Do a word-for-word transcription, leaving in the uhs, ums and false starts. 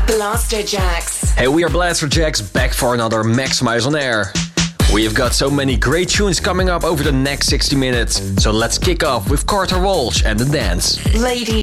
Blasterjaxx. Hey, we are Blasterjaxx, back for another Maxximize on Air. We have got so many great tunes coming up over the next sixty minutes, so let's kick off with Carter Walsh and The Dance. Ladies